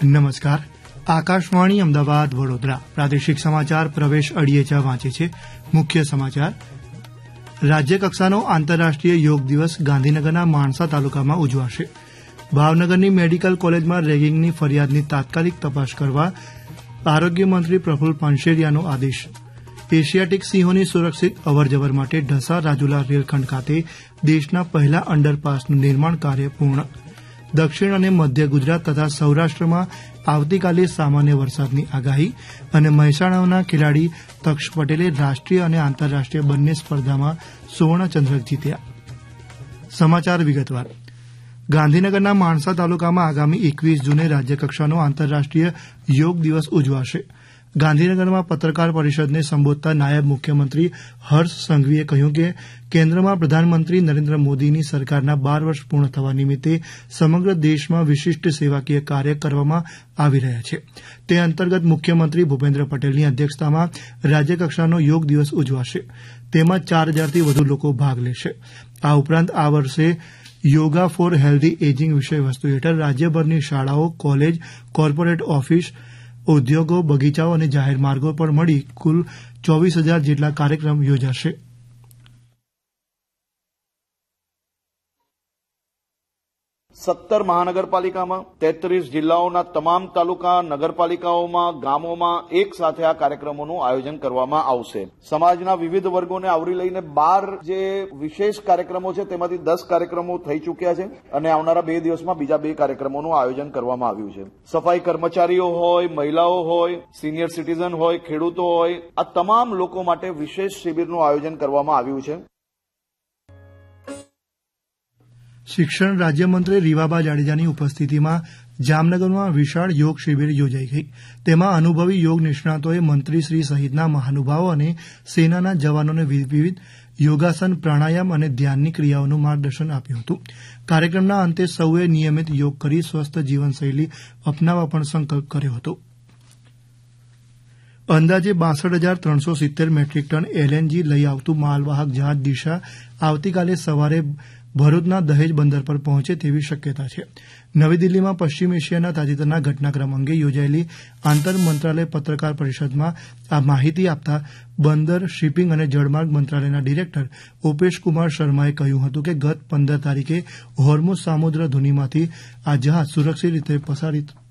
નમસ્કાર. આકાશવાણી અમદાવાદ વડોદરા પ્રાદેશિક સમાચાર પ્રવેશ અડિયેચા વાંચે છે. મુખ્ય સમાચાર. રાજ્યકક્ષાનો આંતરરાષ્ટ્રીય યોગ દિવસ ગાંધીનગરના માણસા તાલુકામાં ઉજવાશે. ભાવનગરની મેડિકલ કોલેજમાં રેગિંગની ફરિયાદની તાત્કાલિક તપાસ કરવા આરોગ્ય મંત્રી પ્રફુલ્લ પાનસેરિયાનો આદેશ. એશિયાટિક સિંહોની સુરક્ષિત અવરજવર માટે ઢસા રાજુલા રેલખંડ ખાતે દેશના પહેલા અંડરપાસનું નિર્માણ કાર્ય પૂર્ણ. દક્ષિણ અને મધ્ય ગુજરાત તથા સૌરાષ્ટ્રમાં આવતીકાલે સામાન્ય વરસાદની આગાહી અને મહેસાણાના ખેલાડી તક્ષ પટેલે રાષ્ટ્રીય અને આંતરરાષ્ટ્રીય બંને સ્પર્ધામાં સુવર્ણચંદ્રક જીત્યા. સમાચાર વિગતવાર. ગાંધીનગરના માણસા તાલુકામાં આગામી 21 જૂને રાજ્યકક્ષાનો આંતરરાષ્ટ્રીય યોગ દિવસ ઉજવાશે. ગાંધીનગરમાં પત્રકાર પરિષદને સંબોધતા નાયબ મુખ્યમંત્રી હર્ષ સંઘવીએ કહ્યું કે કેન્દ્રમાં પ્રધાનમંત્રી નરેન્દ્ર મોદીની સરકારના 12 વર્ષ પૂર્ણ થવા નિમિત્તે સમગ્ર દેશમાં વિશિષ્ટ સેવાકીય કાર્ય કરવામાં આવી રહ્યા છે. તે અંતર્ગત મુખ્યમંત્રી ભૂપેન્દ્ર પટેલની અધ્યક્ષતામાં રાજ્યકક્ષાનો યોગ દિવસ ઉજવાશે. તેમાં 4000થી વધુ લોકો ભાગ લેશે. આ ઉપરાંત આ વર્ષે યોગા ફોર હેલ્ધી એજિંગ વિષય વસ્તુ હેઠળ રાજ્યભરની શાળાઓ, કોલેજ, કોર્પોરેટ ઓફિસ, ઉદ્યોગો, બગીચાઓ અને જાહેર માર્ગો પર મળી કુલ 24,000 જેટલા કાર્યક્રમ યોજાશે. સત્તર મહાનગરપાલિકામાં 33 જિલ્લાઓના તમામ તાલુકા નગરપાલિકાઓમાં ગામોમાં એક સાથે આ કાર્યક્રમોનું આયોજન કરવામાં આવશે. સમાજના વિવિધ વર્ગોને આવરી લઈને 12 જે વિશેષ કાર્યક્રમો છે તેમાંથી 10 કાર્યક્રમો થઈ ચૂક્યા છે અને આવનારા 2 દિવસમાં બીજા 2 કાર્યક્રમોનું આયોજન કરવામાં આવ્યું છે. સફાઈ કર્મચારીઓ હોય, મહિલાઓ હોય, સિનિયર સિટીઝન હોય, ખેડૂતો હોય, આ તમામ લોકો માટે વિશેષ શિબિરનું આયોજન કરવામાં આવ્યું છે. શિક્ષણ રાજ્યમંત્રી રીવાબા જાડેજાની ઉપસ્થિતિમાં જામનગરમાં વિશાળ યોગ શિબિર યોજાઈ ગઈ. તેમાં અનુભવી યોગ નિષ્ણાતોએ મંત્રીશ્રી સહિતના મહાનુભાવો અને સેનાના જવાનોને વિવિધ યોગાસન, પ્રાણાયામ અને ધ્યાનની ક્રિયાઓનું માર્ગદર્શન આપ્યું હતું. કાર્યક્રમના અંતે સૌએ નિયમિત યોગ કરી સ્વસ્થ જીવનશૈલી અપનાવવા પણ સંકલ્પ કર્યો હતો. અંદાજે 62,370 મેટ્રિક ટન એલએનજી લઈ આવતું માલવાહક જહાજ દિશા આવતીકાલે સવારે ભરૂચના દહેજ બંદર પર પહોંચે તેવી શક્યતા છે. નવી દિલ્હીમાં પશ્ચિમ એશિયાના તાજેતરના ઘટનાક્રમ અંગે યોજાયેલી આંતર મંત્રાલય પત્રકાર પરિષદમાં આ માહિતી આપતા બંદર, શિપિંગ અને જળમાર્ગ મંત્રાલયના ડિરેક્ટર ઓપેશ કુમાર શર્માએ કહ્યું હતું કે ગત 15 તારીખે હોર્મુઝ સામુદ્ર ધુનીમાંથી આ જહાજ સુરક્ષિત રીતે પસાર